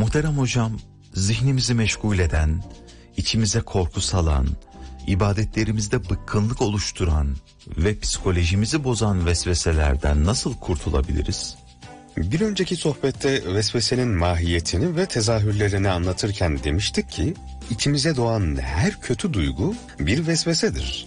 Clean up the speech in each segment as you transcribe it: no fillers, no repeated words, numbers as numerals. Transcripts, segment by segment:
Muhterem hocam, zihnimizi meşgul eden, içimize korku salan, ibadetlerimizde bıkkınlık oluşturan ve psikolojimizi bozan vesveselerden nasıl kurtulabiliriz? Bir önceki sohbette vesvesenin mahiyetini ve tezahürlerini anlatırken demiştik ki, içimize doğan her kötü duygu bir vesvesedir.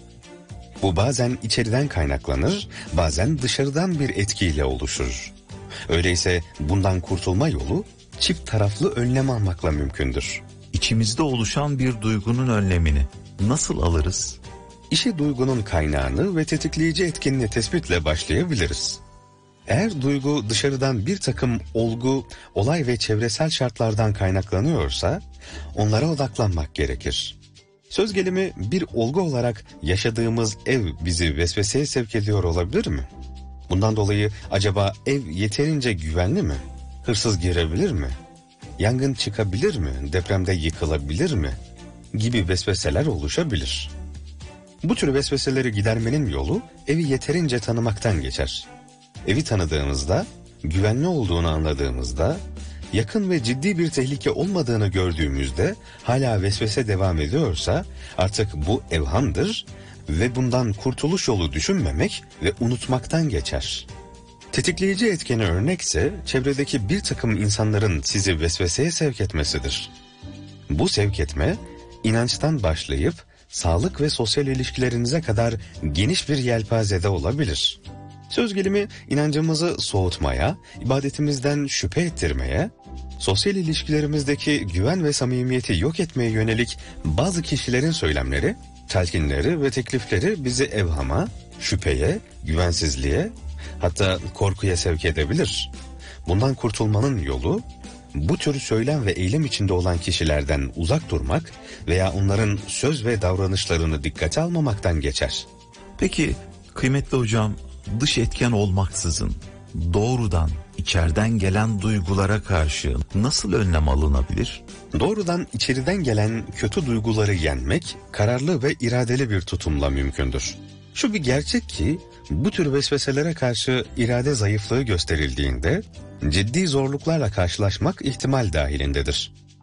Bu bazen içeriden kaynaklanır, bazen dışarıdan bir etkiyle oluşur. Öyleyse bundan kurtulma yolu çift taraflı önlem almakla mümkündür. İçimizde oluşan bir duygunun önlemini nasıl alırız? İşi duygunun kaynağını ve tetikleyici etkinini tespitle başlayabiliriz. Eğer duygu dışarıdan bir takım olgu, olay ve çevresel şartlardan kaynaklanıyorsa onlara odaklanmak gerekir. Söz gelimi bir olgu olarak yaşadığımız ev bizi vesveseye sevk ediyor olabilir mi? Bundan dolayı acaba ev yeterince güvenli mi? Hırsız girebilir mi? Yangın çıkabilir mi? Depremde yıkılabilir mi? Gibi vesveseler oluşabilir. Bu tür vesveseleri gidermenin yolu evi yeterince tanımaktan geçer. Evi tanıdığımızda, güvenli olduğunu anladığımızda, yakın ve ciddi bir tehlike olmadığını gördüğümüzde hala vesvese devam ediyorsa artık bu evhamdır ve bundan kurtuluş yolu düşünmemek ve unutmaktan geçer. Tetikleyici etkeni örnekse çevredeki bir takım insanların sizi vesveseye sevk etmesidir. Bu sevk etme inançtan başlayıp sağlık ve sosyal ilişkilerinize kadar geniş bir yelpazede olabilir. Söz gelimi inancımızı soğutmaya, ibadetimizden şüphe ettirmeye, sosyal ilişkilerimizdeki güven ve samimiyeti yok etmeye yönelik bazı kişilerin söylemleri, telkinleri ve teklifleri bizi evhama, şüpheye, güvensizliğe, hatta korkuya sevk edebilir. Bundan kurtulmanın yolu, bu tür söylem ve eylem içinde olan kişilerden uzak durmak veya onların söz ve davranışlarını dikkate almamaktan geçer. Peki kıymetli hocam, dış etken olmaksızın doğrudan içeriden gelen duygulara karşı nasıl önlem alınabilir? Doğrudan içeriden gelen kötü duyguları yenmek kararlı ve iradeli bir tutumla mümkündür. Şu bir gerçek ki bu tür vesveselere karşı irade zayıflığı gösterildiğinde ciddi zorluklarla karşılaşmak ihtimal dahilindedir.